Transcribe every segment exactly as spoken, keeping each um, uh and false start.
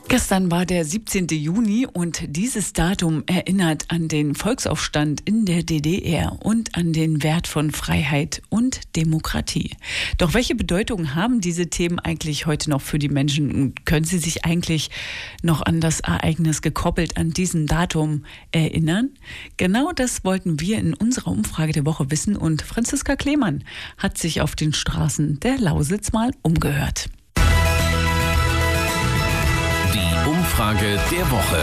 Gestern war der siebzehnte Juni und dieses Datum erinnert an den Volksaufstand in der D D R und an den Wert von Freiheit und Demokratie. Doch welche Bedeutung haben diese Themen eigentlich heute noch für die Menschen? Und können sie sich eigentlich noch an das Ereignis gekoppelt an diesem Datum erinnern? Genau das wollten wir in unserer Umfrage der Woche wissen und Franziska Klemann hat sich auf den Straßen der Lausitz mal umgehört. Umfrage der Woche.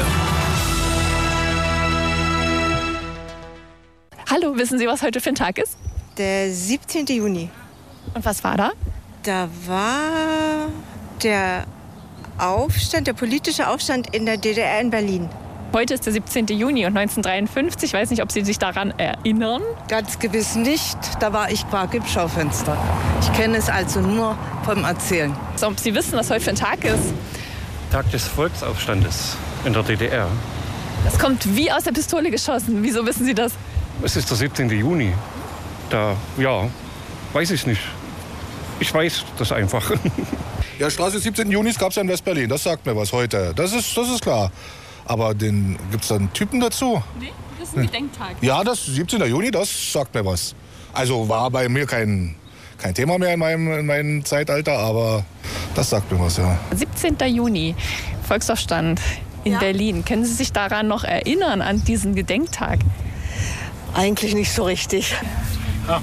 Hallo, wissen Sie, was heute für ein Tag ist? Der siebzehnte Juni. Und was war da? Da war der Aufstand, der politische Aufstand in der D D R in Berlin. Heute ist der siebzehnte Juni und neunzehnhundertdreiundfünfzig. Ich weiß nicht, ob Sie sich daran erinnern. Ganz gewiss nicht. Da war ich qua Gipsschaufenster. Ich kenne es also nur vom Erzählen. So, ob Sie wissen, was heute für ein Tag ist? Tag des Volksaufstandes in der D D R. Das kommt wie aus der Pistole geschossen. Wieso wissen Sie das? Es ist der siebzehnte Juni. Da, ja, weiß ich nicht. Ich weiß das einfach. Ja, Straße des siebzehnten Junis gab es ja in West-Berlin. Das sagt mir was heute. Das ist, das ist klar. Aber gibt es da einen Typen dazu? Nee, das ist ein Gedenktag. Ja, das siebzehnte Juni, das sagt mir was. Also war bei mir kein, kein Thema mehr in meinem, in meinem Zeitalter, aber das sagt mir was, ja. siebzehnten Juni, Volksaufstand in ja. Berlin. Können Sie sich daran noch erinnern, an diesen Gedenktag? Eigentlich nicht so richtig. Ja,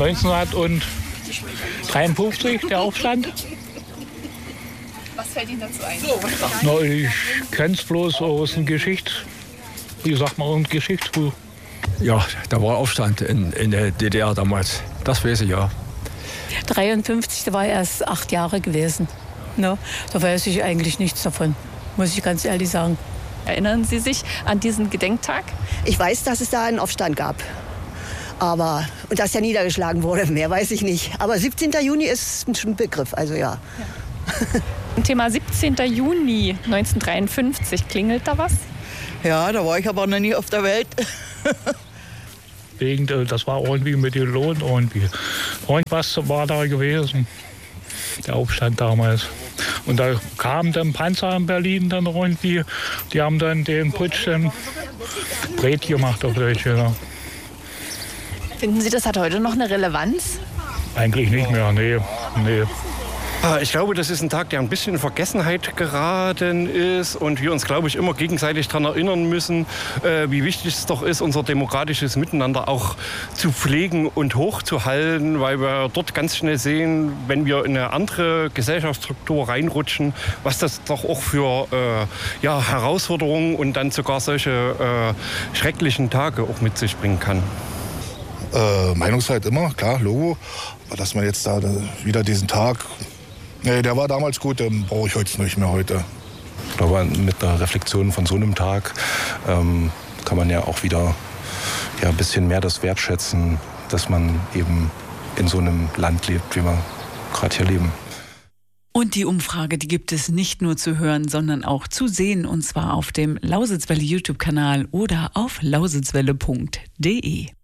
neunzehnhundertdreiundfünfzig, der Aufstand. Was fällt Ihnen dazu ein? Na, ich kenne es bloß aus der Geschichte. Wie sagt man, aus der Geschichte? Ja, da war Aufstand in, in der D D R damals. Das weiß ich ja. dreiundfünfzig, da war ich erst acht Jahre gewesen. Ne? Da weiß ich eigentlich nichts davon, muss ich ganz ehrlich sagen. Erinnern Sie sich an diesen Gedenktag? Ich weiß, dass es da einen Aufstand gab. Aber, und dass er niedergeschlagen wurde, mehr weiß ich nicht. Aber siebzehnten Juni ist ein Begriff, also ja. ja. Thema siebzehnten Juni neunzehnhundertdreiundfünfzig, klingelt da was? Ja, da war ich aber noch nie auf der Welt. Wegen, das war irgendwie mit dem Lohn irgendwie. Irgendwas war da gewesen, der Aufstand damals. Und da kam dann Panzer in Berlin dann irgendwie, die haben dann den Putsch dann breit gemacht auf Deutsch. Ja. Finden Sie, das hat heute noch eine Relevanz? Eigentlich nicht mehr, nee, nee. Ich glaube, das ist ein Tag, der ein bisschen in Vergessenheit geraten ist und wir uns, glaube ich, immer gegenseitig daran erinnern müssen, äh, wie wichtig es doch ist, unser demokratisches Miteinander auch zu pflegen und hochzuhalten, weil wir dort ganz schnell sehen, wenn wir in eine andere Gesellschaftsstruktur reinrutschen, was das doch auch für äh, ja, Herausforderungen und dann sogar solche äh, schrecklichen Tage auch mit sich bringen kann. Äh, Meinungsfreiheit immer, klar, Logo. Aber dass man jetzt da wieder diesen Tag... Nee, der war damals gut, den brauche ich heute nicht mehr heute. Aber mit einer Reflexion von so einem Tag ähm, kann man ja auch wieder ja, ein bisschen mehr das wertschätzen, dass man eben in so einem Land lebt, wie wir gerade hier leben. Und die Umfrage, die gibt es nicht nur zu hören, sondern auch zu sehen, und zwar auf dem Lausitzwelle YouTube-Kanal oder auf lausitzwelle punkt de.